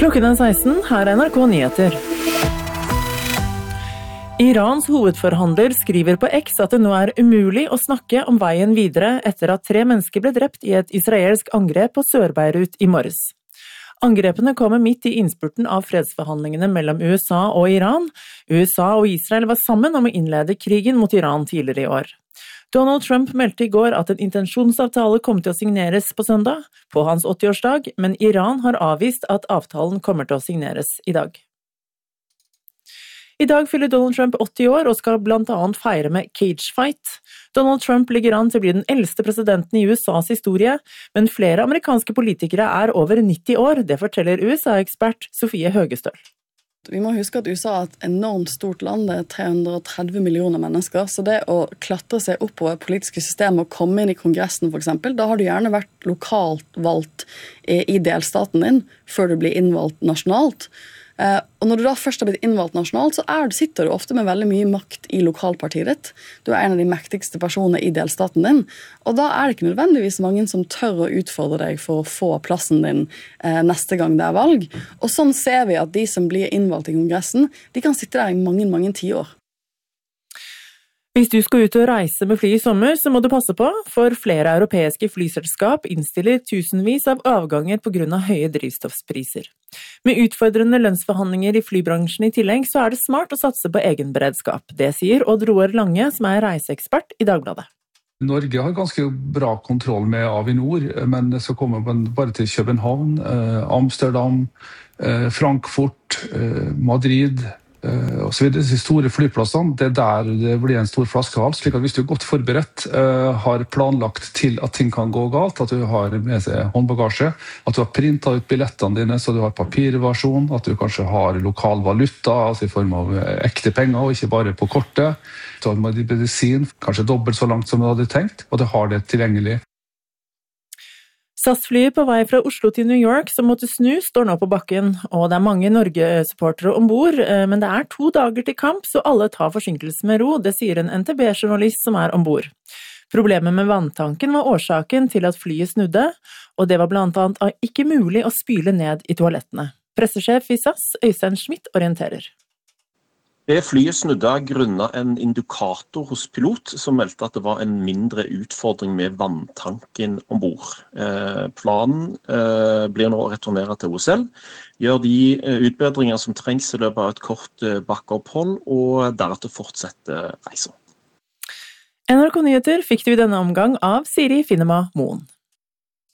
Klokken 16, her NRK Nyheter. Irans hovedforhandler skriver på X at det nå umulig å snakke om veien videre etter at 3 mennesker ble drept i et israelsk angrep på Sør-Beirut i morges. Angrepene kommer midt i innspurten av fredsforhandlingene mellom USA og Iran. USA og Israel var sammen om å innlede krigen mot Iran tidligere i år. Donald Trump meldte i går at en intensjonsavtale kom til å signeres på søndag, på hans 80-årsdag, men Iran har avvist at avtalen kommer til å signeres i dag. I dag fyller Donald Trump 80 år og skal blant annet feire med Cage Fight. Donald Trump ligger an til å bli den eldste presidenten i USAs historie, men flere amerikanske politikere over 90 år, det forteller USA-ekspert Sofie Høgestøl. Vi må huske at USA er et enormt stort land, det 330 millioner mennesker, så det å klatre seg oppover politiske systemet og komme inn i kongressen for eksempel, da har du gjerne vært lokalt valgt i delstaten din, før du blir innvalgt nasjonalt. Og når du da først har blitt innvalgt nasjonalt, så sitter du ofte med veldig mye makt i lokalpartiet ditt. Du en av de mektigste personene i delstaten din, og da det ikke nødvendigvis mange som tør å utfordre deg for å få plassen din neste gang det valg. Og sånn ser vi at de som blir innvalgt i kongressen, de kan sitte der i mange, mange 10 år. Hvis du skal ut og reise med fly i sommer, så må du passe på, for flere europeiske flyselskap innstiller tusenvis av avganger på grunn av høye drivstoffspriser. Med utfordrende lønnsforhandlinger i flybransjen i tillegg, så det smart å satse på egen beredskap. Det sier Odd Roar Lange, som reiseekspert i Dagbladet. Norge har ganske bra kontroll med Avinor, men så kommer man bare til København, Amsterdam, Frankfurt, Madrid og så videre. De store flyplassene, det der det blir en stor flaskehals, slik at hvis du er godt forberedt, har planlagt til at ting kan gå galt, at du har med seg håndbagasje, at du har printet ut billettene dine så du har papirversjon, at du kanskje har lokal valuta, altså i form av ekte penger og ikke bare på kortet, så har du medisin, kanskje dobbelt så langt som du hadde tenkt, og du har det tilgjengelig. SAS-flyet på vei fra Oslo til New York som måtte snu står nå på bakken, og det mange Norge-supportere ombord, men det 2 dager til kamp, så alle tar forsinkelsen med ro, det sier en NTB-journalist som ombord. Problemet med vanntanken var årsaken til at flyet snudde, og det var blant annet ikke mulig å spyle ned i toalettene. Pressesjef i SAS, Øystein Schmidt, orienterer. Det flyet snudde grunnet en indikator hos pilot som meldte at det var en mindre utfordring med vanntanken ombord. Planen blir nå å returnere til OSL, gjør de utbedringer som trengs i løpet av et kort bakkeopphold, og deretter fortsette reisen. NRK Nyheter fikk du i denne omgang av Siri Finnema Moen.